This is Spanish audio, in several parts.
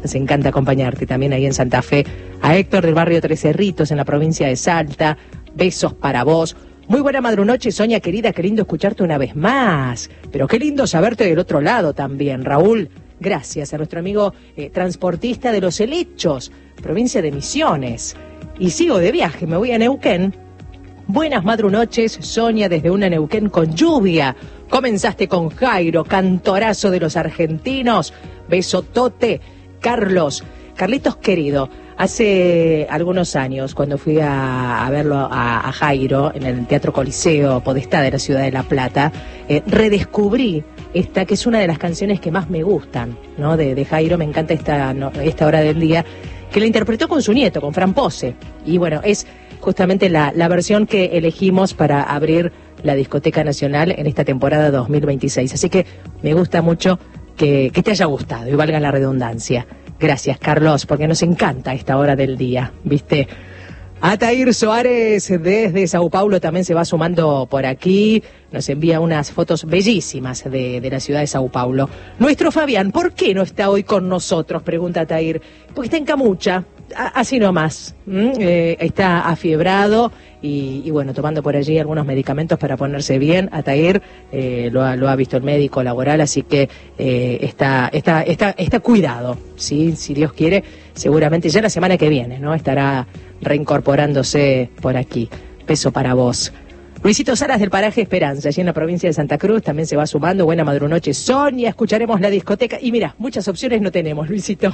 Nos encanta acompañarte también ahí en Santa Fe. A Héctor del barrio Tres Cerritos en la provincia de Salta. Besos para vos. Muy buena madrunoche, Sonia querida, qué lindo escucharte una vez más. Pero qué lindo saberte del otro lado también, Raúl. Gracias a nuestro amigo transportista de Los Helechos, provincia de Misiones. Y sigo de viaje, me voy a Neuquén. Buenas madrunoches, Sonia, desde una Neuquén con lluvia. Comenzaste con Jairo, cantorazo de los argentinos. Besotote, Carlitos querido. Hace algunos años, cuando fui a verlo a Jairo en el Teatro Coliseo Podestá de la ciudad de La Plata, redescubrí esta, que es una de las canciones que más me gustan, ¿no? De Jairo. Me encanta esta hora del día, que la interpretó con su nieto, con Fran Pose. Y bueno, es justamente la versión que elegimos para abrir la Discoteca Nacional en esta temporada 2026. Así que me gusta mucho que te haya gustado, y valga la redundancia. Gracias, Carlos, porque nos encanta esta hora del día, ¿viste? Atair Soares desde Sao Paulo también se va sumando por aquí. Nos envía unas fotos bellísimas de la ciudad de Sao Paulo. Nuestro Fabián, ¿por qué no está hoy con nosotros?, pregunta Atair. Porque está en Camucha, así nomás. Está afiebrado y bueno, tomando por allí algunos medicamentos para ponerse bien. Atair lo ha visto el médico laboral, así que está cuidado, ¿sí? Si Dios quiere, seguramente ya la semana que viene, ¿no?, estará reincorporándose por aquí. Beso para vos. Luisito Salas del paraje Esperanza, allí en la provincia de Santa Cruz, también se va sumando. Buena madrunoche, Sonia, escucharemos la discoteca. Y mira, muchas opciones no tenemos, Luisito.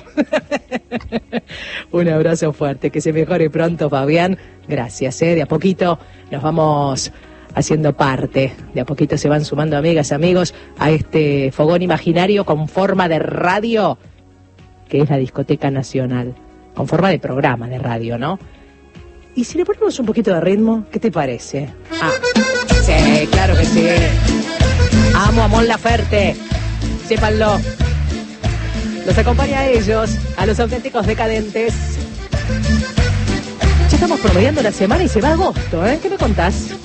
Un abrazo fuerte, que se mejore pronto, Fabián. Gracias, de a poquito nos vamos haciendo parte. De a poquito se van sumando amigas, amigos, a este fogón imaginario con forma de radio, que es la Discoteca Nacional. Con forma de programa de radio, ¿no? ¿Y si le ponemos un poquito de ritmo? ¿Qué te parece? Sí, claro que sí. Amo a Mon Laferte. Sépanlo. Los acompaña a ellos, a los auténticos decadentes. Ya estamos promediando la semana y se va agosto, ¿eh? ¿Qué me contás?